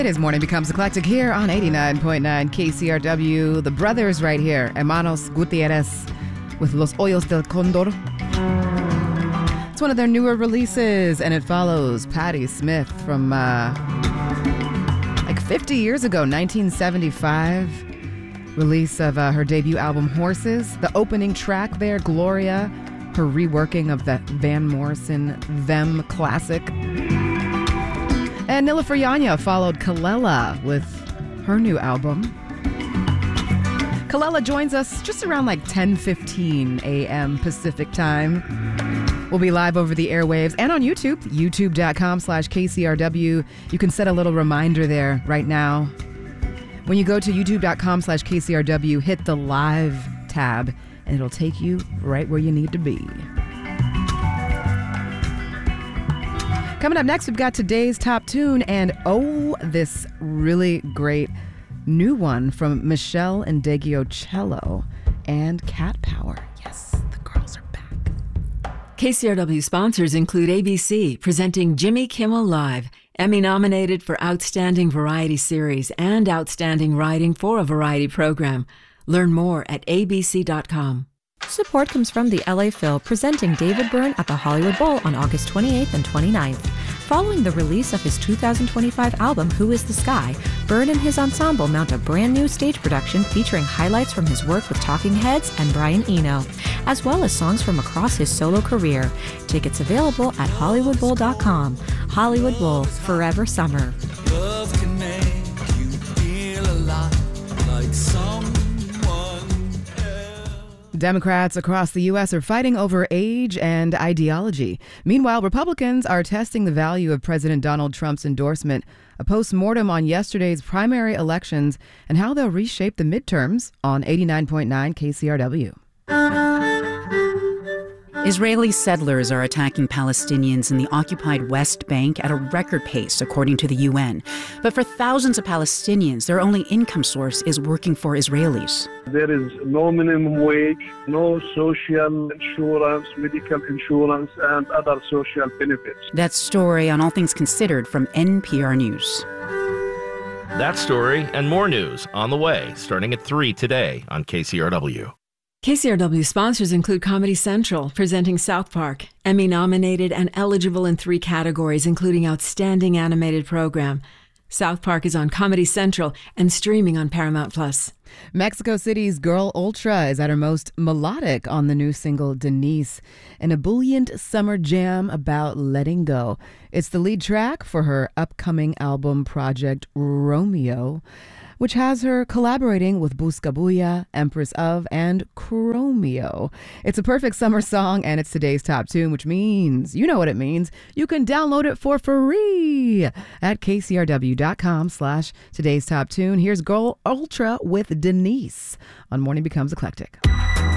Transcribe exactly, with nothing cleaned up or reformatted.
It is Morning Becomes Eclectic here on eighty-nine point nine K C R W. The brothers right here, Hermanos Gutierrez with Los Hoyos del Condor. It's one of their newer releases, and it follows Patti Smith from uh, like fifty years ago, nineteen seventy-five. Release of uh, her debut album, Horses. The opening track there, Gloria, her reworking of that Van Morrison Them classic. And Nilla Furtado followed Kelela with her new album. Kelela joins us just around like ten fifteen a.m. Pacific time. We'll be live over the airwaves and on YouTube, youtube.com slash KCRW. You can set a little reminder there right now. When you go to youtube.com slash KCRW, hit the live tab, and it'll take you right where you need to be. Coming up next, we've got today's top tune, and oh, this really great new one from Michelle Ndegeocello and Cat Power. Yes, the girls are back. K C R W sponsors include A B C, presenting Jimmy Kimmel Live, Emmy-nominated for Outstanding Variety Series and Outstanding Writing for a Variety Program. Learn more at A B C dot com. Support comes from the L A Phil, presenting David Byrne at the Hollywood Bowl on August twenty-eighth and twenty-ninth. Following the release of his two thousand twenty-five album, Who is the Sky, Byrne and his ensemble mount a brand new stage production featuring highlights from his work with Talking Heads and Brian Eno, as well as songs from across his solo career. Tickets available at hollywood bowl dot com. Hollywood Bowl, forever summer. Love can make you feel a lot like someone else. Democrats across the U S are fighting over age and ideology. Meanwhile, Republicans are testing the value of President Donald Trump's endorsement, a post-mortem on yesterday's primary elections, and how they'll reshape the midterms on eighty-nine point nine K C R W. Israeli settlers are attacking Palestinians in the occupied West Bank at a record pace, according to the U N. But for thousands of Palestinians, their only income source is working for Israelis. There is no minimum wage, no social insurance, medical insurance, and other social benefits. That story on All Things Considered from N P R News. That story and more news on the way, starting at three today on K C R W. K C R W sponsors include Comedy Central, presenting South Park, Emmy-nominated and eligible in three categories, including Outstanding Animated Program. South Park is on Comedy Central and streaming on Paramount Plus. Mexico City's Girl Ultra is at her most melodic on the new single, Denise, an ebullient summer jam about letting go. It's the lead track for her upcoming album project, Romeo, which has her collaborating with Buscabulla, Empress of, and Chromeo. It's a perfect summer song, and it's today's top tune, which means, you know what it means, you can download it for free at kcrw.com slash today's top tune. Here's Girl Ultra with Denise on Morning Becomes Eclectic.